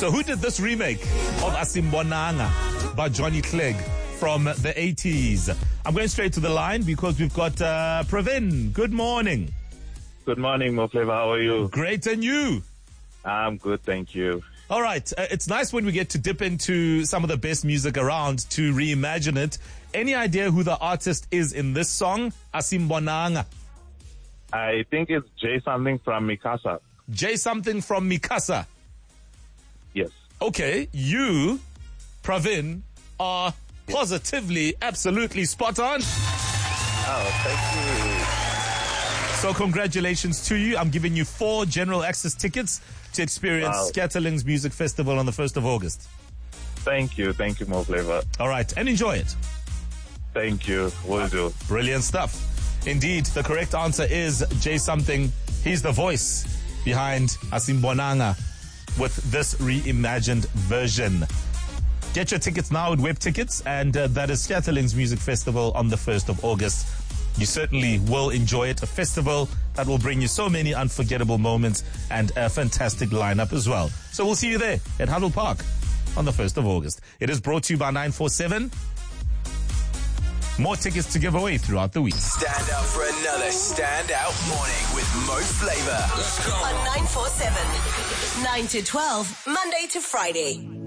So who did this remake of Asimbonanga by Johnny Clegg from the 80s? I'm going straight to the line because we've got Pravin. Good morning. Good morning, Mo Flava. How are you? Great, and you? I'm good, thank you. All right. It's nice when we get to dip into some of the best music around to reimagine it. Any idea who the artist is in this song, Asimbonanga? I think it's Jay something from Mikasa. Jay something from Mikasa. Yes. Okay, you, Pravin, are positively, absolutely spot on. Oh, thank So congratulations to you. I'm giving you 4 general access tickets to experience Scatterlings Music Festival on the 1st of August. Thank you, Mo Flava. All right, and enjoy it. Thank you, will do. Brilliant stuff. Indeed, the correct answer is Jay something. He's the voice behind Asimbonanga with this reimagined version. Get your tickets now at Web Tickets, and that is Scatterlings Music Festival on the 1st of August. You certainly will enjoy it. A festival that will bring you so many unforgettable moments and a fantastic lineup as well. So we'll see you there at Huddle Park on the 1st of August. It is brought to you by 947. More tickets to give away throughout the week. Stand up for another standout morning with Mo Flava. Let's go. On 947, 9 to 12, Monday to Friday.